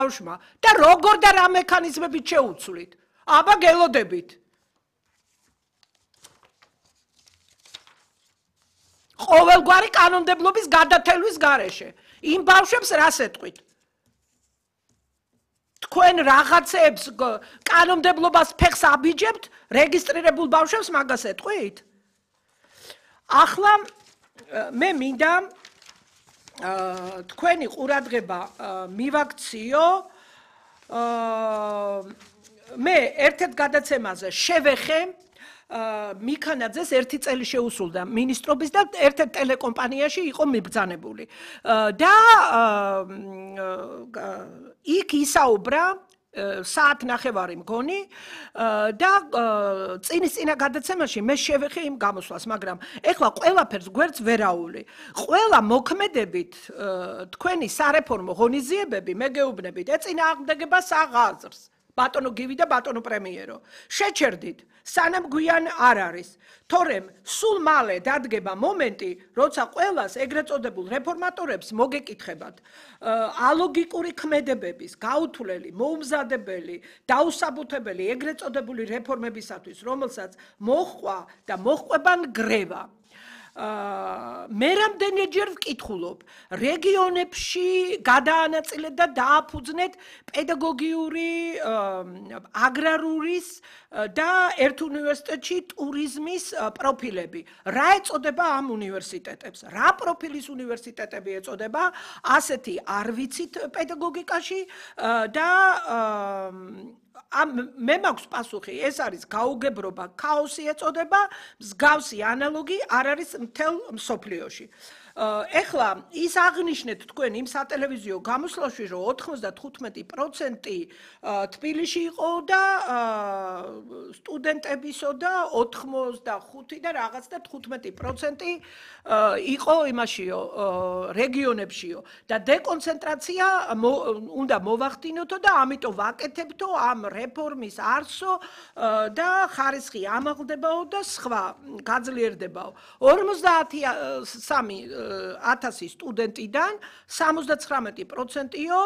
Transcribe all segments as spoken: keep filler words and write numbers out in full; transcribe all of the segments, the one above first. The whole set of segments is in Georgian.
ბავშვმა და როგორ და რა მექანიზმებით შეუცვლით. აბა გელოდებით. ყოველგვარი კანონმდებლობის გადათელვის გარეშე. იმ ბავშვებს რას ეტყვით? თქვენ რაღაცებს კანონმდებლობას ფეხს აბიჯებთ, რეგისტრირებულ ბავშვებს მაგას ეტყვით? ახლა მე მინდა თქვენი ყურადღება მივაქციო მე ერთ-ერთ გადაცემაზე შევეხე მიქანაძეს ერთი წელი შეუსრულდა მინისტრობის და ერთ-ერთ ტელეკომპანიაში იყო მიბრძანებული და იქ ისაუბრა საათ ნახევარი მგონი და წინის წინა გადაცემაში მე შევეხე იმ გამოსვლას, მაგრამ ეხლა ყველაფერს გვერდს ვერაული. ყველა მოქმედებით თქვენი სარეფორმო ღონისძიებები მეგეუბნებით ეწინააღმდეგება საღაზრს. ბატონო გივი და ბატონო პრემიერო. შეჩერდით, სანამ გვიან არ არის. თორემ სულ მალე დადგება მომენტი, როცა ყველას ეგრეთ წოდებულ რეფორმატორებს მოგეკითხებათ ალოგიკური ქმედებების, გაუთვლელი, მოუმზადებელი, დაუსაბუთებელი ეგრეთ წოდებული რეფორმებისათვის, რომელსაც მოჰყვა და მოჰყვება ნგრევა. მე რამდენჯერ ვკითხულობ, რეგიონებში გადაანაწილეთ და დააფუძნეთ პედაგოგიური, აგრარულის და ერთ უნივერსიტეტში ტურიზმის პროფილები. რა ეწოდება ამ უნივერსიტეტებს? რა პროფილის უნივერსიტეტები ეწოდება? ასეთი არ ვიცით პედაგოგიკაში და მე მაქვს პასუხი, ეს არის გაუგებრობა, ქაოსი ეწოდება, მსგავსი ანალოგი არ არის მთელ მსოფლიოში. ეხლა ის აღნიშნეთ თქვენ იმ სატელევიზიო გამოსვლაში, რომ ოთხმოცდათხუთმეტი პროცენტი თბილისში იყო და სტუდენტებისო და ოთხმოცდახუთი და რაღაც და თხუთმეტი პროცენტი იყო იმაშიო რეგიონებშიო და დეკონცენტრაცია უნდა მოვახდინოთო და ამიტომ ვაკეთებთო ამ რეფორმის არსო და ხარისხი ამაღლდებაო და სხვა გაძლიერდებაო. ორმოცდაათი ათასი სტუდენტიდან სამოცდაცხრამეტი პროცენტიო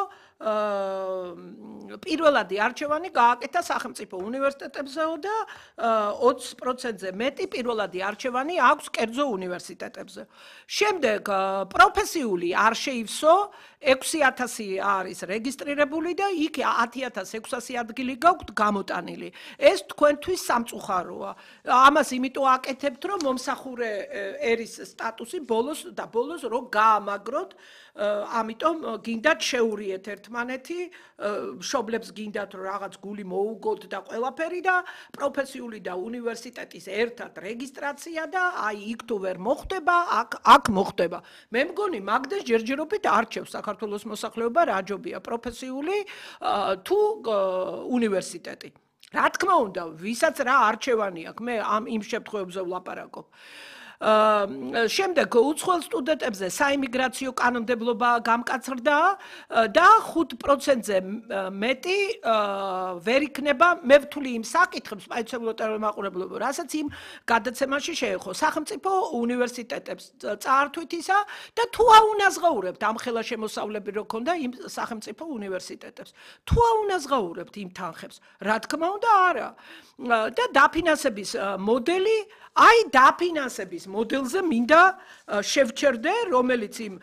პირველადი არჩევანი გააკეთა სახელმწიფო უნივერსიტეტებზეო და ოცი პროცენტზე მეტი პირველადი არჩევანი აქვს კერძო უნივერსიტეტებზე. შემდეგ პროფესიული არ შეივსო, ექვსი ათასი არის რეგისტრირებული და იქ ათი ათას ექვსასი ადგილი გაქვთ გამოტანილი. ეს თქვენთვის სამწუხაროა. ამას იმიტომ აკეთებთ, რომ მომსახურე ერის სტატუსი ბოლოს და ბოლოს რო გაამაგროთ, ამიტომ გინდათ შეურიეთ ერთმანეთი, მშობლებს გინდათ რომ რაღაც გული მოუგოთ და ყველაფერი და პროფესიული და უნივერსიტეტის ერთად რეგისტრაცია და აი იქ თუ ვერ მოხდება, აქ აქ მოხდება. მე მგონი მაგდეს ჯერჯერობით არჩევს საქართველოს მოსახლეობა რაჯობია პროფესიული თუ უნივერსიტეტი. რა თქმა უნდა, ვისაც რა არჩევანი აქვს, მე ამ იმ შემთხვევებზე ვლაპარაკობ. შემდეგ უცხოელ სტუდენტებზე საიმიგრაციო კანონმდებლობა გამკაცრდა და ხუთ პროცენტზე მეტი ვერ იქნება მე ვთვლი იმ საკითხებს სპეციალურ ტელემაყურებლობაზე, რასაც იმ გადაცემაში შეეხო სახელმწიფო უნივერსიტეტებს წაართვითისა და თუ აუნაზღაურებთ ამ ხელა შემოსავლები რო ქონდა იმ სახელმწიფო უნივერსიტეტებს. თუ აუნაზღაურებთ იმ თანხებს, რა თქმა უნდა არა. და დაფინანსების მოდელი, აი დაფინანსების მოდელზე მინდა შევჩერდე, რომელიც იმ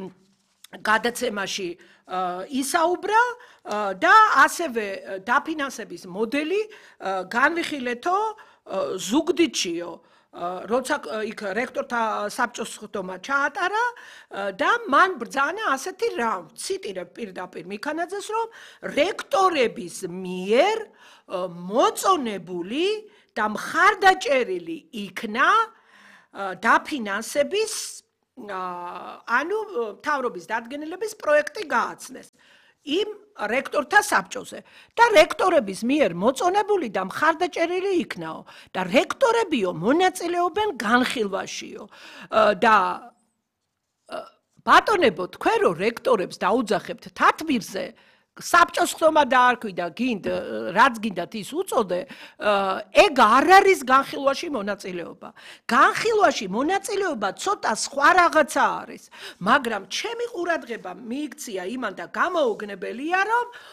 გადაცემაში ისაუბრა და ასევე დაფინანსების მოდელი განვიხილეთო ზუგდიდშიო, როცა იქ რექტორთა საბჭოს ხდომა ჩაატარა და მან ბრძანა ასეთი რამ, ციტირებ პირდაპირ მიქანაძეს, რომ რექტორების მიერ მოწონებული და მხარდაჭერილი იქნა დაფინანსების ანუ მთავრობის დადგენილების პროექტი გააცნეს იმ რექტორთა საბჭოზე და რექტორების მიერ მოწონებული და მხარდაჭერილი იქნაო და რექტორებიო მონაწილეობენ განხილვაშიო და ბატონებო, თქვენ რო რექტორებს დაუძახებთ თათბირზე, საბჭოს ხდომა დაარქვი და გინდ რაც გინდათ ის უწოდე, ეგ არ არის განხილვაში მონაწილეობა. განხილვაში მონაწილეობა ცოტა სხვა რაღაცა არის, მაგრამ ჩემი ყურადღება მიიქცია იმან და გამოუგნებელია, რომ